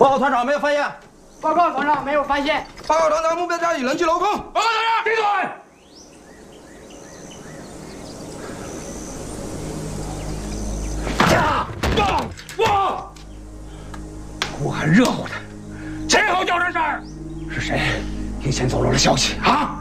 报告团长，没有发现。 报告团长，没有发现。 报告团长，目标家里人去楼空。 报告团长，闭嘴！哇！我还热乎呢，谁好叫这事儿？是谁提前走漏了消息啊？